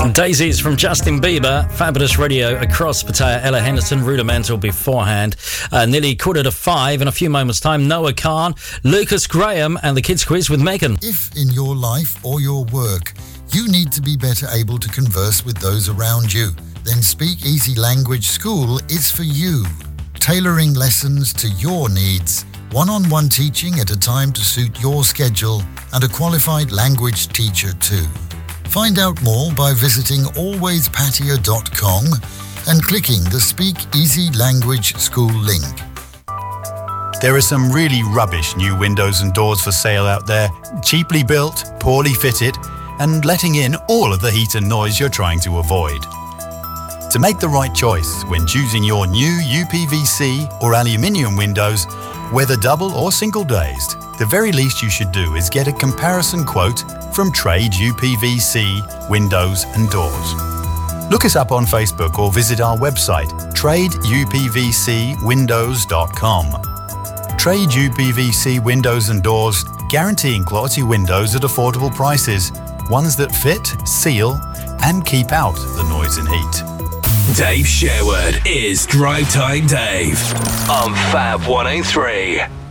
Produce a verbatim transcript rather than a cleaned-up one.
Daisies from Justin Bieber, fabulous radio across Pattaya. Ella Henderson, Rudimental beforehand. Uh, nearly quarter to five in a few moments' time. Noah Khan, Lucas Graham, and the Kids Quiz with Megan. If in your life or your work you need to be better able to converse with those around you, then Speak Easy Language School is for you. Tailoring lessons to your needs, one-on-one teaching at a time to suit your schedule, and a qualified language teacher too. Find out more by visiting always pattaya dot com and clicking the Speak Easy Language School link. There are some really rubbish new windows and doors for sale out there, cheaply built, poorly fitted, and letting in all of the heat and noise you're trying to avoid. To make the right choice when choosing your new U P V C or aluminium windows, whether double or single glazed, the very least you should do is get a comparison quote from Trade U P V C Windows and Doors. Look us up on Facebook or visit our website, trade u p v c windows dot com. Trade U P V C Windows and Doors, guaranteeing quality windows at affordable prices, ones that fit, seal, and keep out the noise and heat. Dave Sherwood is Drive Time Dave on Fab one oh three.